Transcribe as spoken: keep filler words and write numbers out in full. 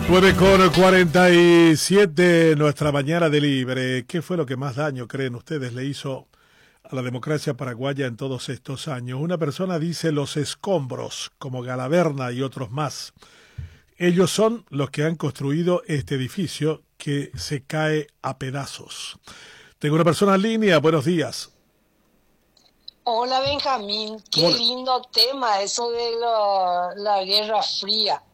nueve con cuarenta y siete, nuestra mañana de libre. ¿Qué fue lo que más daño, creen ustedes, le hizo a la democracia paraguaya en todos estos años? Una persona dice los escombros, como Galaverna y otros más. Ellos son los que han construido este edificio que se cae a pedazos. Tengo una persona en línea, buenos días. Hola Benjamín, qué ¿Cómo le- lindo tema eso de la, la Guerra Fría.